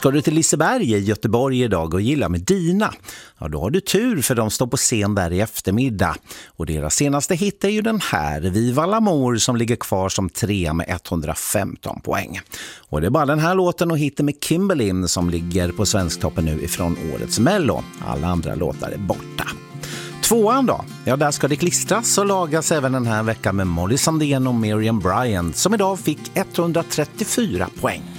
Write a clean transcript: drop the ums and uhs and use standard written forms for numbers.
Ska du till Liseberg i Göteborg idag och gilla med Dina? Ja, då har du tur för de står på scen där i eftermiddag. Och deras senaste hit är ju den här, Viva l'amour, som ligger kvar som 3 med 115 poäng. Och det är bara den här låten och hitten med Kimberlin som ligger på Svensktoppen nu ifrån årets Mello. Alla andra låtar är borta. 2:an då? Ja, där ska det klistras och lagas även den här veckan med Molly Sandén och Miriam Bryant som idag fick 134 poäng.